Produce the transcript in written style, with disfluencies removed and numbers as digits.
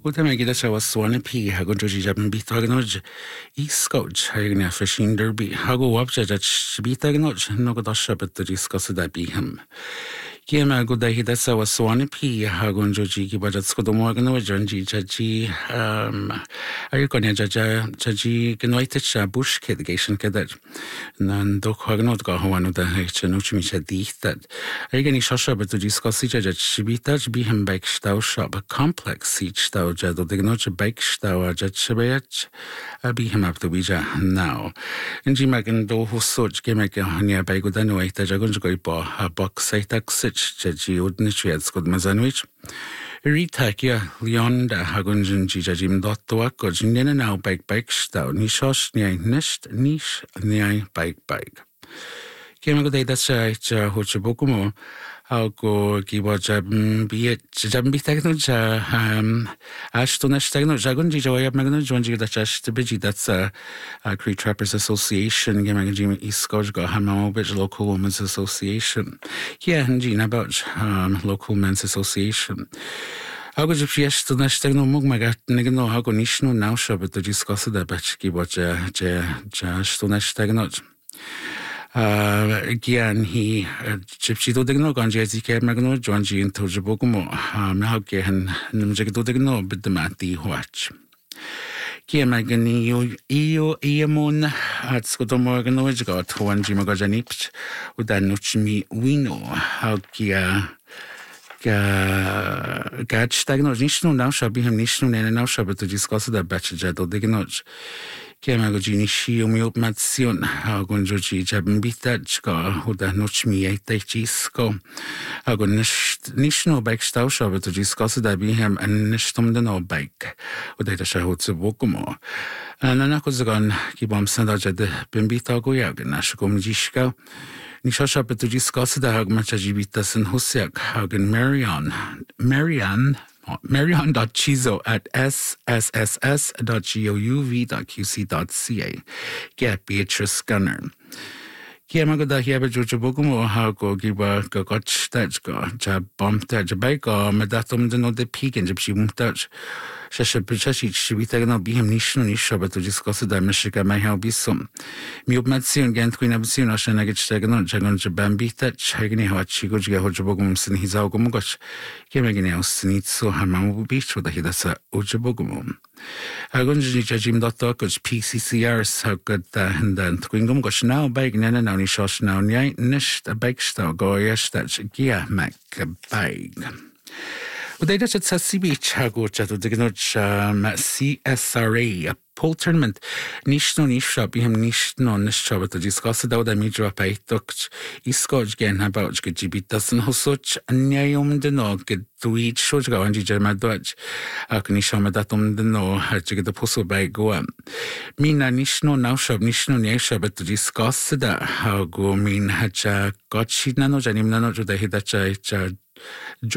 Uta me gida sa was swana P hago joji jabin bitagnoj iskoj hagna fishing derby hago wabja dat bitagnoj no go dasha bet discuss da bi him. Kiema go da hida sa was swana P hago joji ki badat sko do morgano janji jaji ayo konya jaji genoite cha bush kedgation kedat nan do hagnot ga hawanu da hechno chimi cha dichtat eigeni shasha bet discuss jaji bitaj bi him back stau shop complex stau jado dignoche back stau jat shebet abi him up to bija now inji magen do husoj gemek hania baigo dano ita jagon go ipo a box site sich jaji udni chwets god mazanwich Ritakia Leonda Hagunjin Jim Dottoa Gojin now bike stau Nishosh nish niai bike. Came a day that's Hochabokumo. How go give a jab be it Jambi technology Ashtonash technology Jagunji Joya Magnojonji that just the Biji that's a Cree Trappers Association Gamagajim East Scotch Hamo Bridge Local Women's Association. Yeah, and Gene about Local Men's Association. How could you fish to Nash Techno Mugmagat Nigno Hago Nishno now shop at the discuss the batchki watch Jash to Nash Technology. Again, he gypsy to digno ganji ke magno jonji into Jabokumo, Mahake and Nimjak to digno, but the mati watch. Kia magani eo eamon at Scotomorgano got one Jimagajanipch with that nuchmi wino, how kia. Gad stagno nishno now shall be him nishno and now shall to discuss the batch jado dignoj. Kiamagojini shiumi opmatsion, Agonjoji Jabinbitachka, who da nochmi etachisco. Agon nishno bike stau shall to discuss the biham and nishtum the no bike, with the shahots of Bokumo. And Anakozagon, Kibam Sandaja de Bimbita Goyag, Nashkom Jishka. Nishasha to discuss the Hagmachajibitas and Husiak Hagen Marian.chizo at sss.gouv.qc.ca. Get Beatrice Gunner. Kiamagoda Hiaba Jojabogumo Hago Giba Gagotch Dachga, Jab Bomb Dajabaka, Medatum the no de peak and Jibshim Dutch. Shasha Pichashi Shibitagno be him Nishno Nishaba to discuss the Meshika may help be some. Miobmatsion Gant Queen Absion Oshanagach Tagano, Jagon Jabambi Touch, Hagni Hachigo Hojabogums and his Algomogosh. Kimagini Snitso Hamamu Beach with the Hidasa Ojabogumum. Agunji Jim Dotto, PCCRs, how good and then Twingum Gosh now bag Nana now Nishosh now Nyai Nisht a bag style Goyash that's Gia Mac bag. They just at Sassibi Chago Chato Dignoch CSRA, a poll tournament. Nishno Nisha, Biham Nishno Nishaba to discuss it out. I made you up a touch. Iskoj again about Gibitas and Hosuch, and Nyayum the no get to eat Shojga and Jama Dodge. Akanishama datum the no had to get the puzzle by Goa. Mina Nishno now shop Nishno Nyasha, but to discuss that how go mean Hacha got she nano Janim nano to the Hidacha.